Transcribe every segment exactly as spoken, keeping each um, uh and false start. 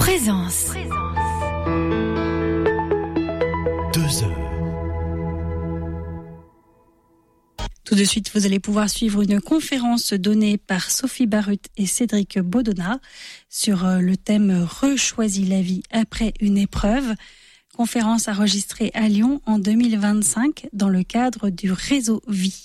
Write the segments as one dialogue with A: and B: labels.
A: Présence.
B: Deux heures.
C: Tout de suite, vous allez pouvoir suivre une conférence donnée par Sophie Barut et Cédric Baudonnat sur le thème « Rechoisis la vie après une épreuve ». Conférence enregistrée à Lyon en deux mille vingt-cinq dans le cadre du réseau Vie.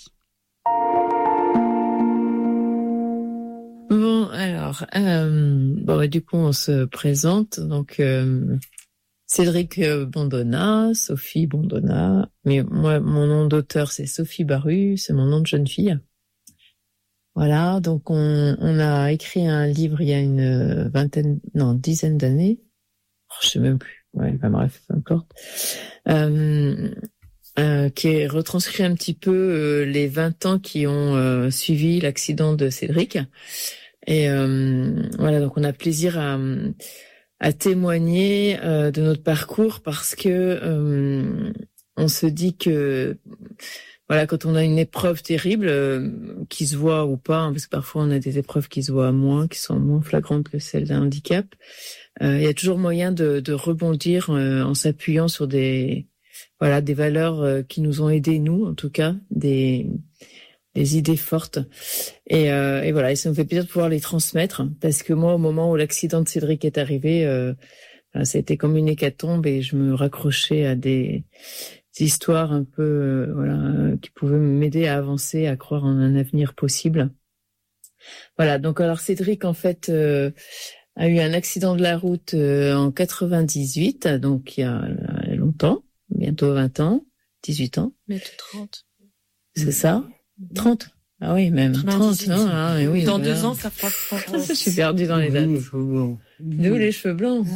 D: Bon, alors, euh, bon, du coup, on se présente. Donc, euh, Cédric Baudonnat, Sophie Baudonnat. Mais moi, mon nom d'auteur, c'est Sophie Barut, c'est mon nom de jeune fille. Voilà, donc on, on a écrit un livre il y a une vingtaine, non, dizaine d'années. Oh, je sais même plus. Ouais, enfin bref, peu importe. Euh, euh, qui est retranscrit un petit peu euh, les vingt ans qui ont euh, suivi l'accident de Cédric. Et euh, voilà, donc on a plaisir à, à témoigner euh, de notre parcours parce que euh, on se dit que voilà, quand on a une épreuve terrible euh, qui se voit ou pas, hein, parce que parfois on a des épreuves qui se voient moins, qui sont moins flagrantes que celles d'un handicap, euh, il y a toujours moyen de, de rebondir euh, en s'appuyant sur des voilà des valeurs euh, qui nous ont aidés, nous en tout cas, des des idées fortes. Et, euh, et voilà, et ça me fait plaisir de pouvoir les transmettre parce que moi, au moment où l'accident de Cédric est arrivé, euh, ça a été comme une hécatombe et je me raccrochais à des, des histoires un peu euh, voilà qui pouvaient m'aider à avancer, à croire en un avenir possible. Voilà, donc alors Cédric en fait euh, a eu un accident de la route euh, en quatre-vingt-dix-huit, donc il y a, il y a longtemps, bientôt vingt ans, dix-huit ans.
E: Bientôt trente.
D: C'est ça? trente. Ah oui, même trente, non, ah, mais oui.
E: Dans
D: voilà.
E: deux ans, ça fera trente.
D: Je suis perdue dans les dates. Nous, les cheveux blancs.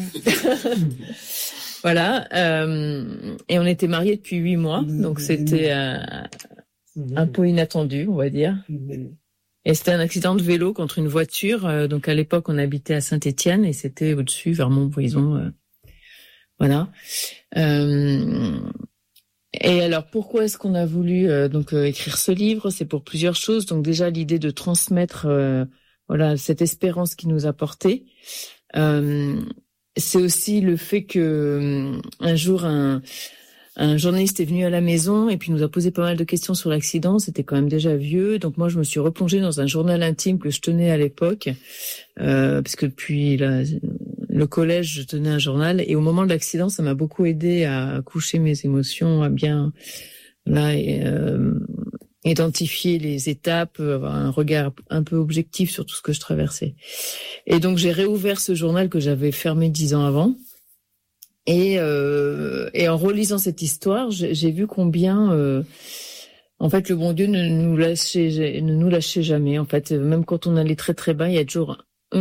D: Voilà. Euh, et on était mariés depuis huit mois, donc c'était euh, un peu inattendu, on va dire. Et c'était un accident de vélo contre une voiture. Euh, donc à l'époque, on habitait à Saint-Étienne et c'était au-dessus, vers Montbrison. Euh, voilà. Euh, Et alors, pourquoi est-ce qu'on a voulu euh, donc euh, écrire ce livre? C'est pour plusieurs choses. Donc déjà, l'idée de transmettre euh, voilà cette espérance qui nous a porté. Euh, c'est aussi le fait que euh, un jour, un, un journaliste est venu à la maison et puis nous a posé pas mal de questions sur l'accident. C'était quand même déjà vieux. Donc moi, je me suis replongée dans un journal intime que je tenais à l'époque, euh, parce que depuis la... le collège, je tenais un journal et au moment de l'accident, ça m'a beaucoup aidé à coucher mes émotions, à bien là et, euh, identifier les étapes, avoir un regard un peu objectif sur tout ce que je traversais. Et donc j'ai réouvert ce journal que j'avais fermé dix ans avant. Et, euh, et en relisant cette histoire, j'ai, j'ai vu combien euh, en fait le bon Dieu ne nous lâchait, ne nous lâchait jamais. En fait, même quand on allait très très bas, il y a toujours